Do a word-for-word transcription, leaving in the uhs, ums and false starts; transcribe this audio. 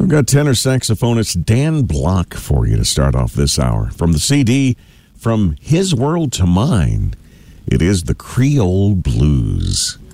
We've got tenor saxophonist Dan Block for you to start off this hour. From the C D, From His World to Mine, it is the Creole Blues.